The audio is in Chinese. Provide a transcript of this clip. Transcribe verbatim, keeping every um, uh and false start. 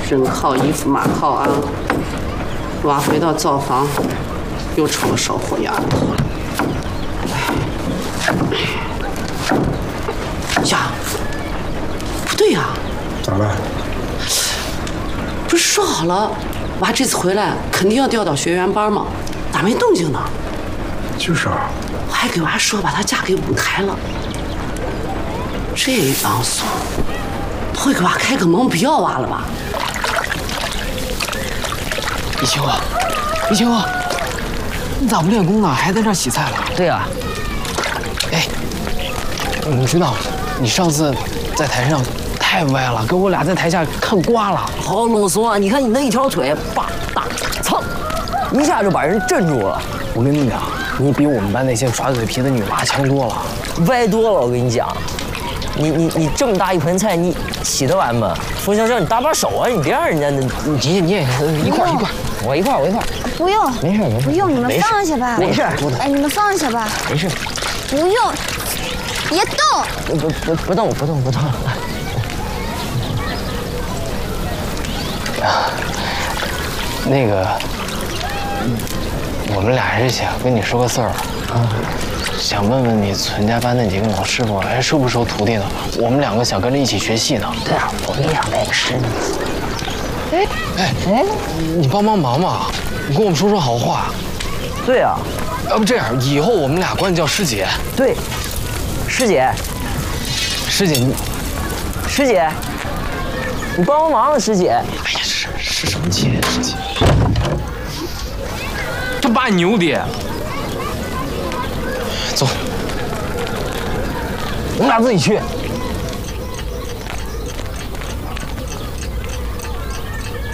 人靠衣服，马靠鞍。娃回到灶房，又成了烧火丫头。呀，不对呀！ 咋了？ 不是说好了，娃这次回来肯定要调到学员班吗？咋没动静呢？ 就是啊。 我还给娃说把她嫁给舞台了。这帮怂，不会给娃开个蒙不要娃了吧？ 一秋啊，一秋，你咋不练功呢？还在这洗菜了？ 对呀、啊。 哎，你知道，你上次在台上太歪了，给我俩在台下看瓜了。 好啰嗦啊！你看你那一条腿，吧嗒蹭，一下就把人镇住了。 我跟你讲，你比我们班那些耍嘴皮的女娃强多了， 歪多了。我跟你讲，你你你这么大一盆菜，你洗得完吗？冯先生，你搭把手啊！你别让人家那， 你你也一块一块。 我一块，我一块。 不用， 没事没事， 不用，你们放下吧。 没事， 哎，你们放下吧。 没事， 不用，别动。 不不不不动不动不动。 啊，那个，我们俩还是想跟你说个事儿啊，想问问你存家班那几个老师傅还收不收徒弟呢？我们两个想跟着一起学戏呢。 对啊，我跟你俩也是。 哎哎哎，你帮帮忙嘛！你跟我们说说好话。 对啊， 要不这样，以后我们俩管你叫师姐。 对，师姐， 师姐你， 师姐，你帮帮忙啊，师姐。 哎呀，是是什么姐？师姐，这爸牛的。走，我们俩自己去。